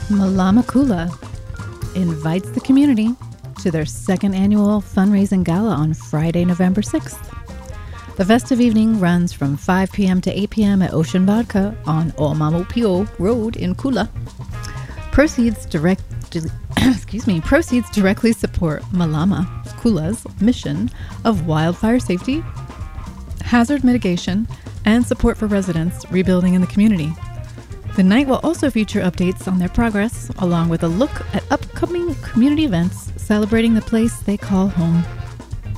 Malama Kula invites the community to their second annual fundraising gala on Friday, November 6th. The festive evening runs from 5 p.m. to 8 p.m. at Ocean Vodka on Omamopio Road in Kula. Proceeds directly support Malama Kula's mission of wildfire safety, hazard mitigation, and support for residents rebuilding in the community. The night will also feature updates on their progress, along with a look at upcoming community events celebrating the place they call home.